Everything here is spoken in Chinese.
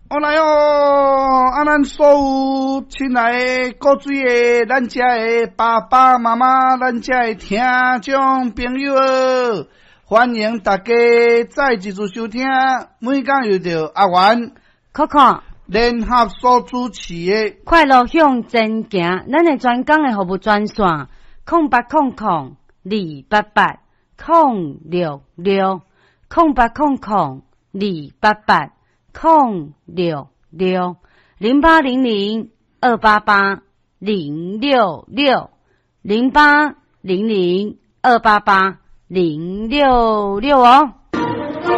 我来哦！咱所有亲爱的各水的，咱遮的爸爸妈妈，咱遮的听众朋友，欢迎大家再一次收听。每讲又着阿元、 Coco 联合所主持的快乐向前行，咱的专讲的服务专线0800-288-0660800-288-066哦。